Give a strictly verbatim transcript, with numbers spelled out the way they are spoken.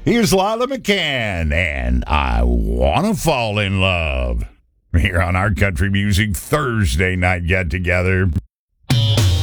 Here's Lila McCann, and I Wanna Fall in Love. Here on our Country Music Thursday night get-together.